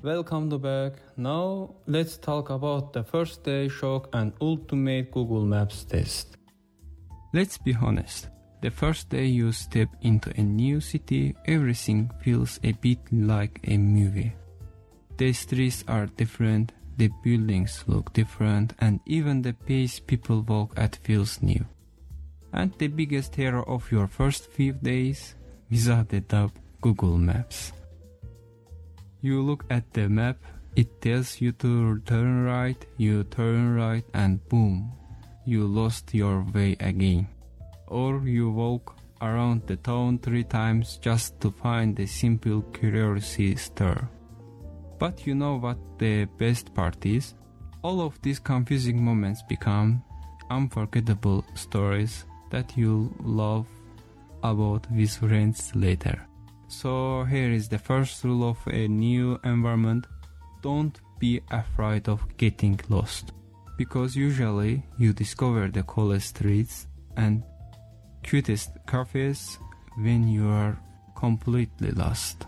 welcome back. Now let's talk about the first day shock and ultimate Google Maps test. Let's be honest. The first day you step into a new city, everything feels a bit like a movie. The streets are different, the buildings look different, and even the pace people walk at feels new. And the biggest terror of your first few days, without a doubt, Google Maps. You look at the map, it tells you to turn right, you turn right, and boom, you lost your way again. Or you walk around the town 3 times just to find a simple curiosity store. But you know what the best part is? All of these confusing moments become unforgettable stories that you'll love about with friends later. So here is the first rule of a new environment. Don't be afraid of getting lost. Because usually you discover the coolest streets and cutest cafes when you are completely lost.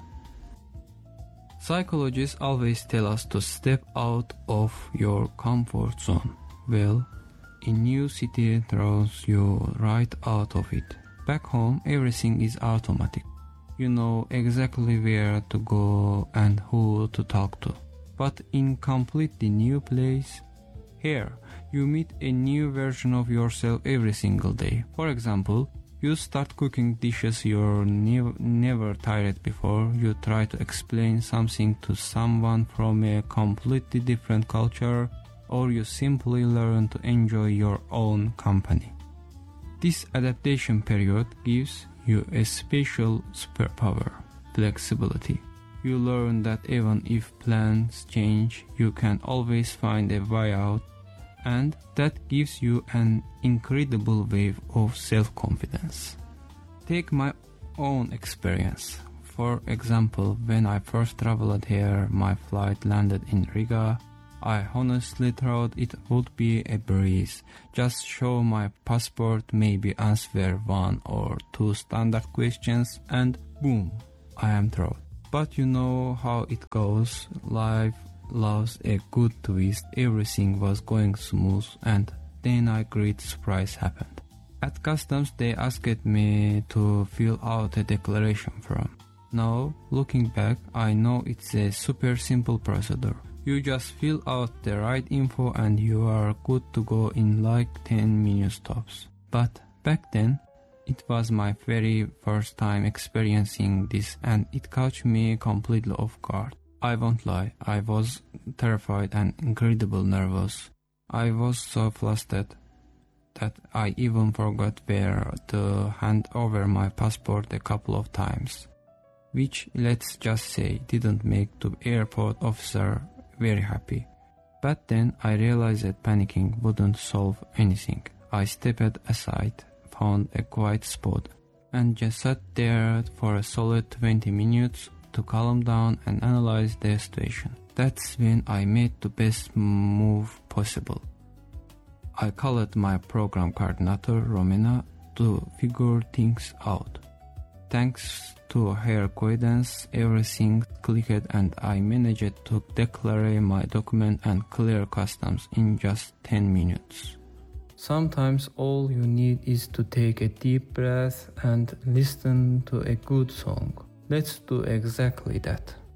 Psychologists always tell us to step out of your comfort zone. Well, a new city throws you right out of it. Back home, everything is automatic. You know exactly where to go and who to talk to. But in completely new place, here, you meet a new version of yourself every single day. For example, you start cooking dishes you're never tried before. You try to explain something to someone from a completely different culture, or you simply learn to enjoy your own company. This adaptation period gives you a special superpower, flexibility. You learn that even if plans change, you can always find a way out, and that gives you an incredible wave of self-confidence. Take my own experience. For example, when I first traveled here, my flight landed in Riga. I honestly thought it would be a breeze. Just show my passport, maybe answer 1 or 2 standard questions, and boom, I am through. But you know how it goes. Life loves a good twist. Everything was going smooth, and then a great surprise happened. At customs, they asked me to fill out a declaration form. Now, looking back, I know it's a super simple procedure. You just fill out the right info and you are good to go in like 10 minutes tops. But back then, it was my very first time experiencing this, and it caught me completely off guard. I won't lie, I was terrified and incredibly nervous. I was so flustered that I even forgot where to hand over my passport a couple of times, which, let's just say, didn't make the airport officer very happy. But then I realized that panicking wouldn't solve anything. I stepped aside, found a quiet spot, and just sat there for a solid 20 minutes to calm down and analyze the situation. That's when I made the best move possible. I called my program coordinator, Romina, to figure things out. Thanks to her guidance, everything clicked and I managed to declare my document and clear customs in just 10 minutes. Sometimes all you need is to take a deep breath and listen to a good song. Let's do exactly that.